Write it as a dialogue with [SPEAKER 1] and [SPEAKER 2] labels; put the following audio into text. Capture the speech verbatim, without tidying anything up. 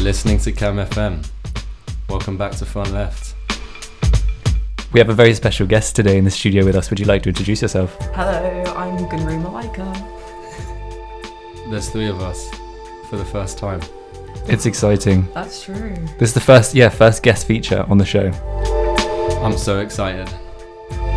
[SPEAKER 1] listening to Cam F M. Welcome back to Front Left.
[SPEAKER 2] We have a very special guest today in the studio with us. Would you like to introduce yourself?
[SPEAKER 3] Hello, I'm Gunru Malaika.
[SPEAKER 1] There's three of us for the first time.
[SPEAKER 2] It's exciting.
[SPEAKER 3] That's true.
[SPEAKER 2] This is the first, yeah, first guest feature on the show.
[SPEAKER 1] I'm so excited.